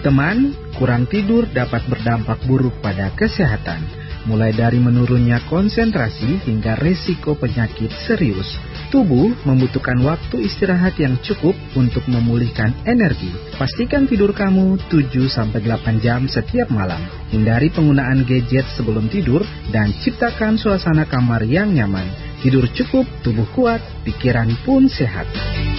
Teman, kurang tidur dapat berdampak buruk pada kesehatan, mulai dari menurunnya konsentrasi hingga resiko penyakit serius. Tubuh membutuhkan waktu istirahat yang cukup untuk memulihkan energi. Pastikan tidur kamu 7-8 jam setiap malam. Hindari penggunaan gadget sebelum tidur dan ciptakan suasana kamar yang nyaman. Tidur cukup, tubuh kuat, pikiran pun sehat.